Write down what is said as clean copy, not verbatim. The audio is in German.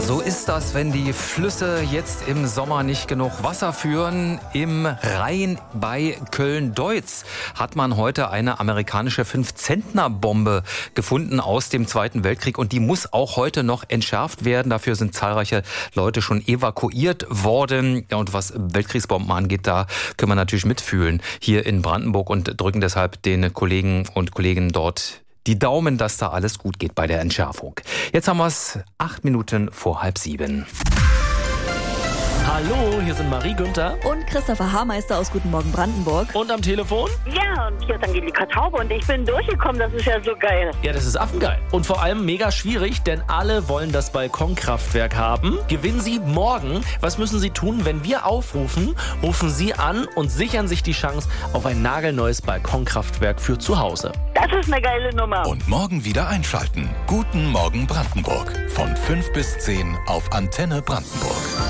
So ist das, wenn die Flüsse jetzt im Sommer nicht genug Wasser führen. Im Rhein bei Köln-Deutz hat man heute eine amerikanische 5-Zentner-Bombe gefunden aus dem Zweiten Weltkrieg. Und die muss auch heute noch entschärft werden. Dafür sind zahlreiche Leute schon evakuiert worden. Ja, und was Weltkriegsbomben angeht, da können wir natürlich mitfühlen hier in Brandenburg und drücken deshalb den Kollegen und Kolleginnen dort die Daumen, dass da alles gut geht bei der Entschärfung. Jetzt haben wir es 8 Minuten vor 6:30. Hallo, hier sind Marie Günther und Christopher Haarmeister aus Guten Morgen Brandenburg. Und am Telefon? Ja, und hier ist Angelika Taube und ich bin durchgekommen, das ist ja so geil. Ja, das ist affengeil. Und vor allem mega schwierig, denn alle wollen das Balkonkraftwerk haben. Gewinnen Sie morgen. Was müssen Sie tun, wenn wir aufrufen? Rufen Sie an und sichern sich die Chance auf ein nagelneues Balkonkraftwerk für zu Hause. Das ist eine geile Nummer. Und morgen wieder einschalten. Guten Morgen Brandenburg. Von 5 bis 10 auf Antenne Brandenburg.